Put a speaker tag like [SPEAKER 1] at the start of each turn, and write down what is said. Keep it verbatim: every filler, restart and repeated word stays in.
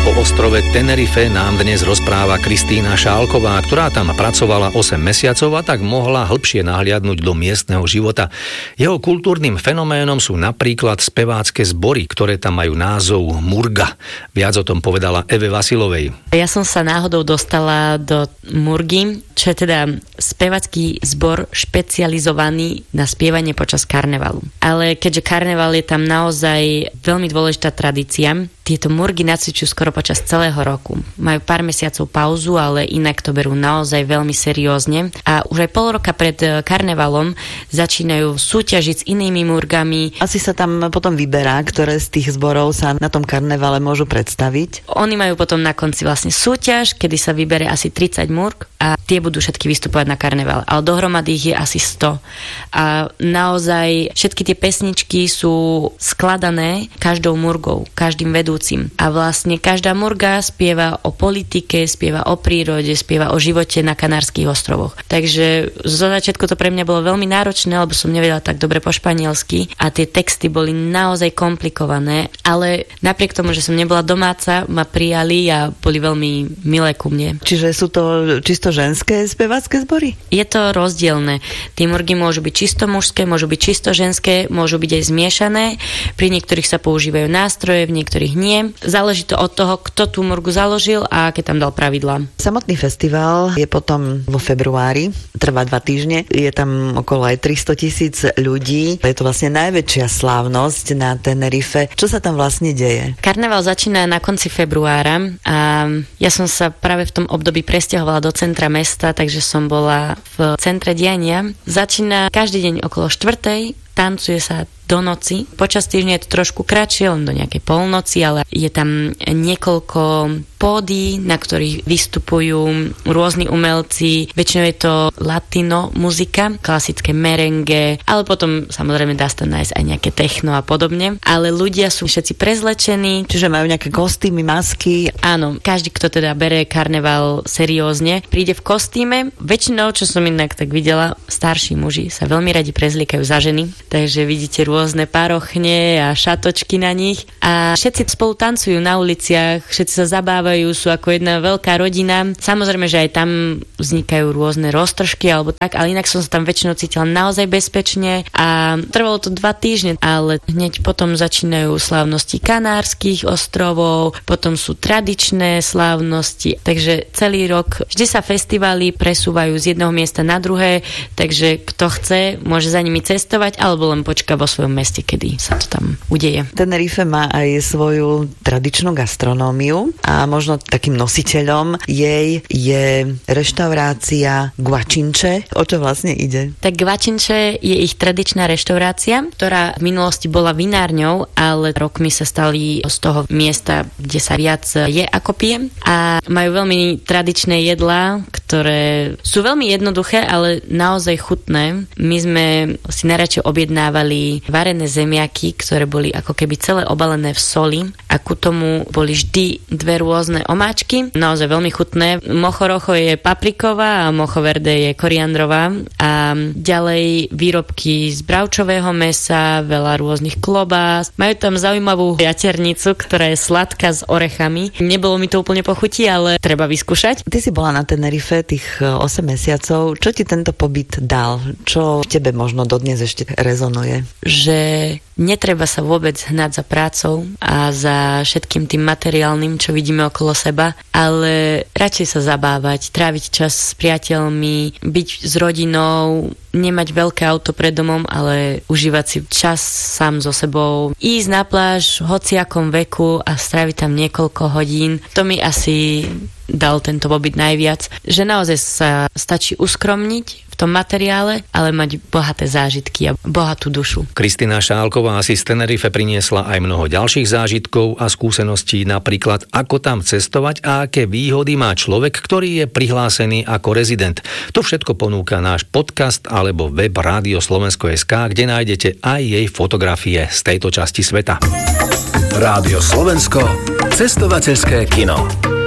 [SPEAKER 1] O ostrove Tenerife nám dnes rozpráva Kristína Šálková, ktorá tam pracovala osem mesiacov a tak mohla hlbšie nahliadnúť do miestneho života. Jeho kultúrnym fenoménom sú napríklad spevácke zbory, ktoré tam majú názov Murga. Viac o tom povedala Eve Vasilovej.
[SPEAKER 2] Ja som sa náhodou dostala do Murgy, čo je teda spevacký zbor špecializovaný na spievanie počas karnevalu. Ale keďže karneval je tam naozaj veľmi dôležitá tradícia, tieto Murgy nacvičujú skoro počas celého roku. Majú pár mesiacov pauzu, ale inak to berú naozaj veľmi seriózne. A už aj pol roka pred karnevalom začínajú súťažiť s inými Murgami.
[SPEAKER 3] Asi sa tam potom vyberá, ktoré z tých zborov sa na tom karnevale môžu predstaviť.
[SPEAKER 2] Oni majú potom na konci vlastne súťaž, kedy sa vybere asi tridsať Murg a tie budú všetky vystupovať na karneval. Ale dohromady ich je asi sto. A naozaj všetky tie pesničky sú skladané každou Murgou, každým vedúcim. A vlastne každá Murga spieva o politike, spieva o prírode, spieva o živote na Kanárskych ostrovoch. Takže zo začiatku to pre mňa bolo veľmi náročné, lebo som nevedela tak dobre po španielsky a tie texty boli naozaj komplikované, ale napriek tomu, že som nebola domáca, ma prijali a boli veľmi milé ku mne.
[SPEAKER 3] Čiže sú to čisto ženské spevácke zbory?
[SPEAKER 2] Je to rozdielne. Tie Murgy môžu byť čisto mužské, môžu byť čisto ženské, môžu byť aj zmiešané. Pri niektorých sa používajú nástroje, v niektorých nie. Záleží to od toho, kto tú Murgu založil a aké tam dal pravidlá.
[SPEAKER 3] Samotný festival je potom vo februári, trvá dva týždne, je tam okolo aj tristo tisíc ľudí. Je to vlastne najväčšia slávnosť na Tenerife. Čo sa tam vlastne deje?
[SPEAKER 2] Karneval začína na konci februára a ja som sa práve v tom období presťahovala do centra mesta, takže som bola v centre diania. Začína každý deň okolo štvrtej, tancuje sa do noci. Počas týždňa je to trošku kratšie, len do nejakej polnoci, ale je tam niekoľko pódií, na ktorých vystupujú rôzni umelci. Väčšinou je to latino muzika, klasické merengue, ale potom samozrejme dá sa nájsť aj nejaké techno a podobne. Ale ľudia sú všetci prezlečení.
[SPEAKER 3] Čiže majú nejaké kostýmy, masky.
[SPEAKER 2] Áno, každý, kto teda bere karneval seriózne, príde v kostýme. Väčšinou, čo som inak tak videla, starší muži sa veľmi radi prezliekajú za ženy, takže vidíte rôzne parochne a šatočky na nich a všetci spolu tancujú na uliciach, všetci sa zabávajú, sú ako jedna veľká rodina. Samozrejme, že aj tam vznikajú rôzne roztržky alebo tak, ale inak som sa tam väčšinou cítila naozaj bezpečne a trvalo to dva týždne, ale hneď potom začínajú slávnosti Kanárskych ostrovov, potom sú tradičné slávnosti, takže celý rok vždy sa festivály presúvajú z jedného miesta na druhé, takže kto chce, môže za nimi cestovať alebo len počka vo svojom meste, kedy sa to tam udeje.
[SPEAKER 3] Tenerife má aj svoju tradičnú gastronómiu a možno takým nositeľom jej je reštaurácia Guačinče. O čo vlastne ide?
[SPEAKER 2] Tak Guačinče je ich tradičná reštaurácia, ktorá v minulosti bola vinárňou, ale rokmi sa stali z toho miesta, kde sa viac je ako pije a majú veľmi tradičné jedlá, ktoré sú veľmi jednoduché, ale naozaj chutné. My sme si najradšej objednávali varené zemiaky, ktoré boli ako keby celé obalené v soli a ku tomu boli vždy dve rôzne omáčky, naozaj veľmi chutné. Mochorocho je papriková a mocho verde je koriandrová a ďalej výrobky z bravčového mäsa, veľa rôznych klobás. Majú tam zaujímavú jaternicu, ktorá je sladká s orechami. Nebolo mi to úplne pochutí, ale treba vyskúšať.
[SPEAKER 3] Ty si bola na Tenerife tých osem mesiacov. Čo ti tento pobyt dal? Čo v tebe možno dodnes ešte rezonuje?
[SPEAKER 2] Že netreba sa vôbec hnať za prácou a za všetkým tým materiálnym, čo vidíme okolo seba, ale radšej sa zabávať, tráviť čas s priateľmi, byť s rodinou, nemať veľké auto pred domom, ale užívať si čas sám so sebou, ísť na pláž v hociakom veku a stráviť tam niekoľko hodín. To mi asi dal tento pobyt najviac, že naozaj sa stačí uskromniť v tom materiále, ale mať bohaté zážitky a bohatú dušu.
[SPEAKER 1] Kristína Šálková si z Tenerife priniesla aj mnoho ďalších zážitkov a skúseností, napríklad ako tam cestovať a aké výhody má človek, ktorý je prihlásený ako rezident. To všetko ponúka náš podcast alebo web Rádio Slovensko bodka es ká, kde nájdete aj jej fotografie z tejto časti sveta.
[SPEAKER 4] Rádio Slovensko, cestovateľské kino.